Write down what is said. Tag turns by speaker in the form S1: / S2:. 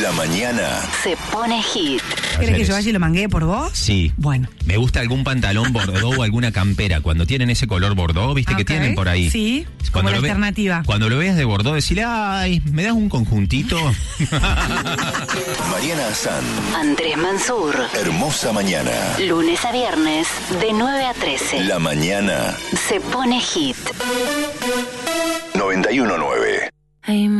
S1: La mañana
S2: se pone hit.
S3: ¿Querés que yo vaya y lo manguee por vos?
S4: Sí.
S3: Bueno.
S4: Me gusta algún pantalón bordó o alguna campera. Cuando tienen ese color bordó, ¿viste que tienen por ahí?
S3: Sí, como la alternativa.
S4: Cuando lo veas de bordó, decirle, ay, ¿me das un conjuntito?
S1: Mariana Azán,
S2: Andrés Mansur.
S1: hermosa mañana.
S2: Lunes a viernes, de 9 a 13.
S1: La mañana
S2: Se pone hit.
S1: 91.9.